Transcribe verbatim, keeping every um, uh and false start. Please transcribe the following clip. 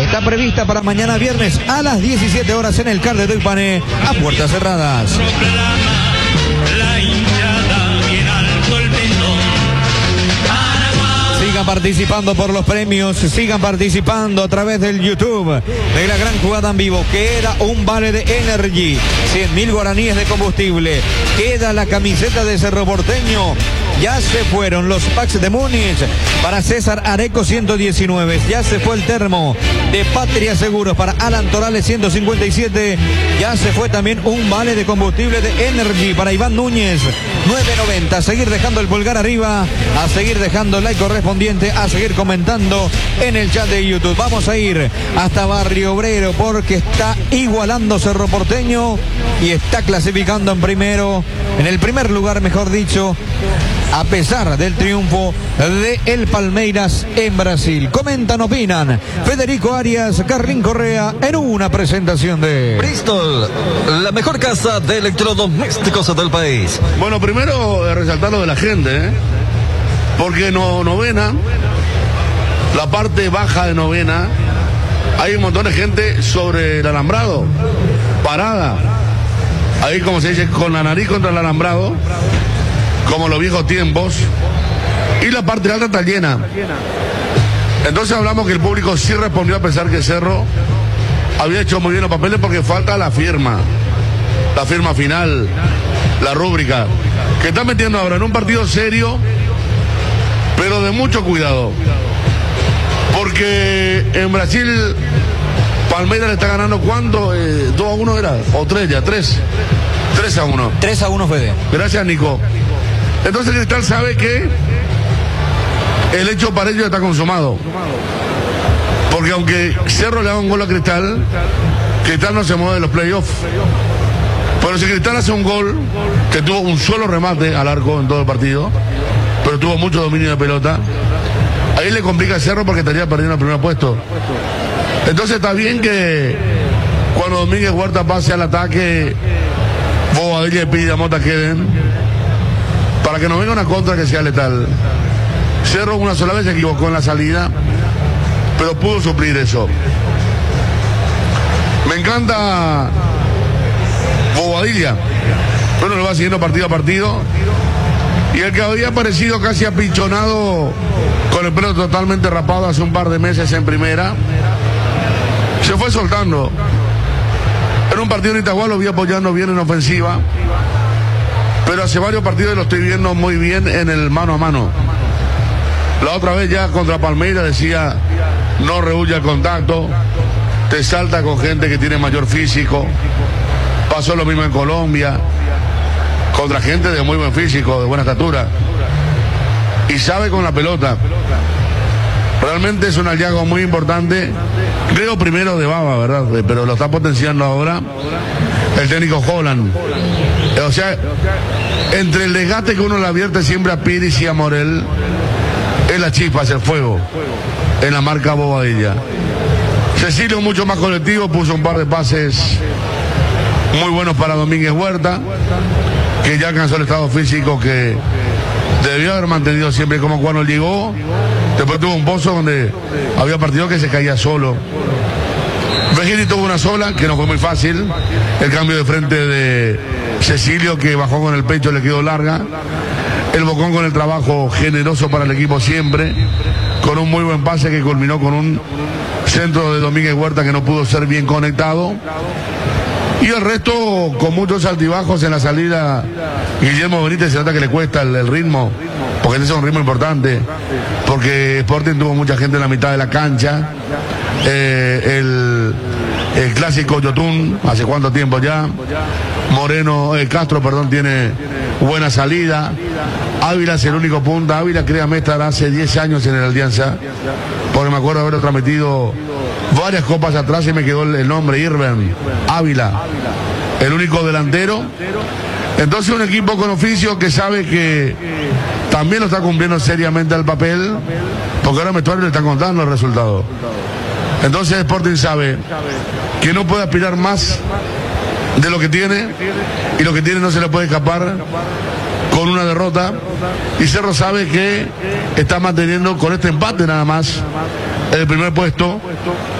está prevista para mañana viernes a las diecisiete horas en el C A R de Tuipané, a puertas cerradas. Sigan participando por los premios, sigan participando a través del YouTube de la gran jugada en vivo. Queda un vale de Energy, cien mil guaraníes de combustible. Queda la camiseta de Cerro Porteño. Ya se fueron los packs de Múnich para César Areco ciento diecinueve. Ya se fue el termo de Patria Seguros para Alan Torales ciento cincuenta y siete. Ya se fue también un vale de combustible de Energy para Iván Núñez nueve noventa. A seguir dejando el pulgar arriba, a seguir dejando el like correspondiente, a seguir comentando en el chat de YouTube. Vamos a ir hasta Barrio Obrero porque está igualando Cerro Porteño y está clasificando en primero, en el primer lugar, mejor dicho, a pesar del triunfo de el Palmeiras en Brasil. Comentan, opinan Federico Arias, Carlín Correa en una presentación de Bristol, la mejor casa de electrodomésticos del país. Bueno, primero resaltar lo de la gente, ¿eh? Porque no, novena, la parte baja de novena, hay un montón de gente sobre el alambrado, parada, ahí como se dice, con la nariz contra el alambrado, como los viejos tiempos, y la parte alta está llena. Entonces hablamos que el público sí respondió, a pesar que Cerro había hecho muy bien los papeles, porque falta la firma, la firma final, la rúbrica, que está metiendo ahora en un partido serio, pero de mucho cuidado, porque en Brasil Palmeiras le está ganando, ¿cuánto? Eh, ¿dos a uno era? ¿O tres ya? ¿tres? tres a uno. tres a uno, Fede. Gracias, Nico. Entonces Cristal sabe que el hecho para ellos está consumado, porque aunque Cerro le haga un gol a Cristal, Cristal no se mueve de los playoffs. Pero si Cristal hace un gol, que tuvo un solo remate al arco en todo el partido, pero tuvo mucho dominio de pelota, ahí le complica a Cerro porque estaría perdiendo el primer puesto. Entonces está bien que cuando Domínguez Huerta pase al ataque, Bobadilla y Pidamota queden, para que no venga una contra que sea letal. Cerro una sola vez se equivocó en la salida, pero pudo suplir eso. Me encanta Bobadilla. Bueno, lo va siguiendo partido a partido. Y el que había aparecido casi apichonado, con el pelo totalmente rapado hace un par de meses en primera, se fue soltando. En un partido en Itagua lo vi apoyando bien en ofensiva, pero hace varios partidos lo estoy viendo muy bien en el mano a mano. La otra vez ya contra Palmeiras decía, no rehuye el contacto, te salta con gente que tiene mayor físico. Pasó lo mismo en Colombia, contra gente de muy buen físico, de buena estatura, y sabe con la pelota. Realmente es un hallazgo muy importante, creo primero de Baba, ¿verdad? Pero lo está potenciando ahora el técnico Holland. O sea, entre el desgaste que uno le advierte siempre a Piris y a Morel, es la chispa, es el fuego en la marca Bobadilla. Cecilio mucho más colectivo, puso un par de pases muy buenos para Domínguez Huerta, que ya alcanzó el estado físico que debió haber mantenido siempre, como cuando llegó. Después tuvo un pozo donde había partido que se caía solo. Vegiri tuvo una sola, que no fue muy fácil. El cambio de frente de Cecilio, que bajó con el pecho, le quedó larga. El Bocón con el trabajo generoso para el equipo siempre, con un muy buen pase que culminó con un centro de Domínguez Huerta que no pudo ser bien conectado. Y el resto con muchos altibajos en la salida. Guillermo Benítez se nota que le cuesta el, el ritmo, porque ese es un ritmo importante, porque Sporting tuvo mucha gente en la mitad de la cancha. Eh, el, el clásico Yotun, hace cuánto tiempo ya. Moreno, eh, Castro, perdón, tiene buena salida. Ávila es el único punta. Ávila, créame, estará hace diez años en el Alianza, porque me acuerdo haberlo transmitido varias copas atrás y me quedó el, el nombre, Irben Ávila, el único delantero. Entonces un equipo con oficio que sabe que también lo está cumpliendo seriamente al papel, porque ahora Mestuario le está contando el resultado. Entonces Sporting sabe que no puede aspirar más de lo que tiene, y lo que tiene no se le puede escapar con una derrota, y Cerro sabe que está manteniendo con este empate nada más el primer puesto,